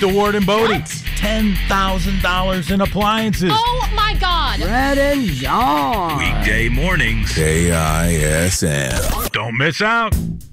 Gift award in Bodie. What? $10,000 in appliances. Oh, my God. Red and John. Weekday mornings. KISM. Don't miss out.